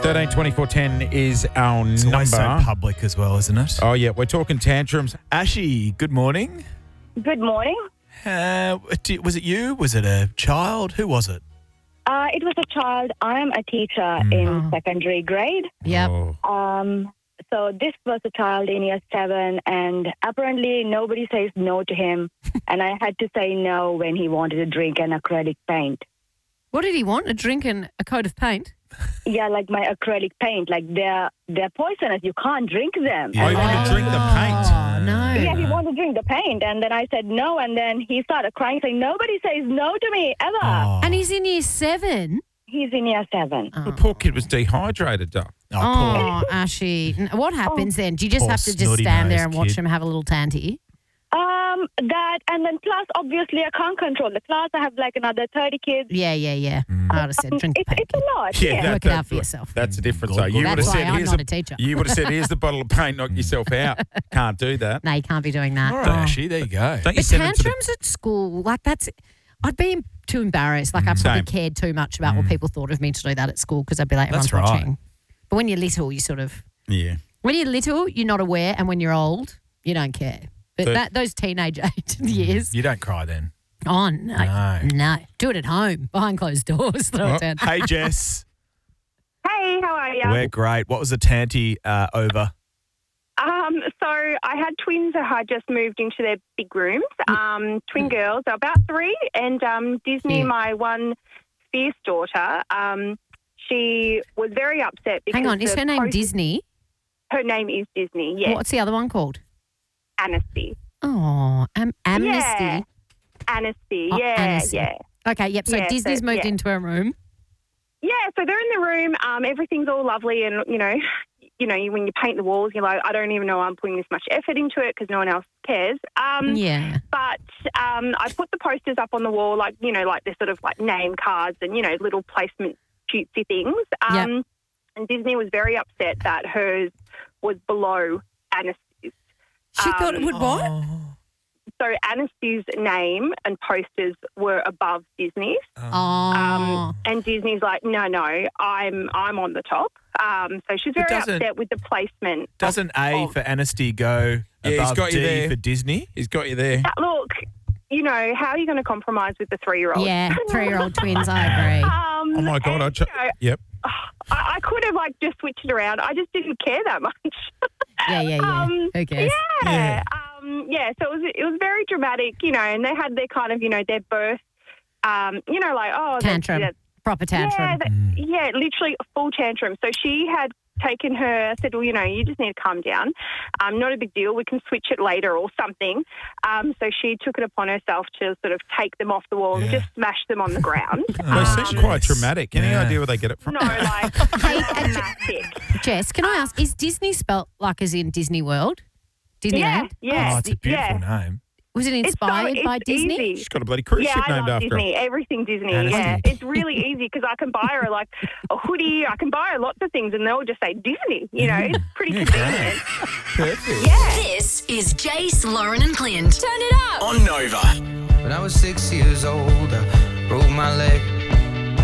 13 24 10 is our It's number. always so public as well, isn't it? Oh, yeah, we're talking tantrums. Ashy, good morning. Good morning. Was it you? Was it a child? Who was it? It was a child. I am a teacher in secondary grade. Yep. Oh. So this was a child in year 7, and apparently nobody says no to him. And I had to say no when he wanted to drink an acrylic paint. What did he want? A drink and a coat of paint? Yeah, like my acrylic paint. Like they're poisonous. You can't drink them. Oh, you want to drink the paint? Oh, no. Yeah, he wanted to drink the paint. And then I said no. And then he started crying, saying, nobody says no to me, ever. Oh. And he's in year 7? He's in year 7. The poor kid was dehydrated, Doc. Oh, Ashy. What happens then? Do you just Poor have to just stand snotty-nosed there and watch kid. him have a little tanty? That, and then plus, obviously, I can't control the class. I have like another 30 kids. Yeah. I would have said drink the paint. It's a lot. Yeah. Work it out for yourself. That's the difference. Good, though. good. You would have That's why said, I'm here's not a teacher. You would have said, here's the bottle of paint, knock yourself out. Can't do that. No, you can't be doing that. All right, Ashy, there you go. Don't you But send them to the... tantrums at school, like I'd be too embarrassed. Like I probably Same. cared too much about what people thought of me to do that at school because I'd be like, everyone's That's right. watching. But when you're little, you sort of, Yeah. when you're little, you're not aware. And when you're old, you don't care. But So- those teenage age years, You don't cry then. oh, no. Do it at home, behind closed doors. Throw Oh. it down. Hey, Jess. Hey, how are you? We're great. What was the tanty over? So I had twins who had just moved into their big rooms. Twin girls, they're about 3, and Disney, Yeah. my one fierce daughter, she was very upset because Hang on, is the her name post- Disney? Her name is Disney. Yes, What's the other one called? Anasty. Oh, Amnesty. Yeah. Anasty. Oh, Yeah, Anasty. yeah. Okay, yep. So Yeah, Disney's so- moved yeah. into her room. Yeah, so they're in the room. Everything's all lovely, and when you paint the walls, you're like, I don't even know I'm putting this much effort into it because no one else cares. Yeah. But I put the posters up on the wall, like they're sort of like name cards and little placement cutesy things. Yep. And Disney was very upset that hers was below Anastasy's. She thought it would what? So Anastasy's name and posters were above Disney's. Oh. And Disney's like, no, I'm on the top. So she's very doesn't- upset with the placement. Doesn't A for Anasty go Yeah, he's above got you D there. for Disney? He's got you there. Look, how are you going to compromise with the 3-year-old? Yeah, 3-year-old twins, I agree. Oh, my God. and, Yep. I could have just switched it around. I just didn't care that much. Yeah. Who cares? Yeah. So it was very dramatic, and they had their kind of, their birth, Tantrum. Proper tantrum. Yeah, literally a full tantrum. So she had taken her, said, well, you just need to calm down. Not a big deal. We can switch it later or something. So she took it upon herself to sort of take them off the wall and just smash them on the ground. They seem quite traumatic. Any Yeah. idea where they get it from? No, like dramatic. Jess, can I ask, is Disney spelt like as in Disney World? Disneyland? Yeah. Oh, it's a beautiful name. Was it inspired by it's Disney? easy. She's got a bloody cruise Yeah, ship I named love after her. Disney. Everything Disney. Anasty. Yeah, it's really easy because I can buy her like a hoodie. I can buy her lots of things, and they'll just say Disney. It's pretty convenient. Perfect. Yeah. This is Jace, Lauren, and Clint. Turn it up. On Nova. When I was 6 years old, I broke my leg.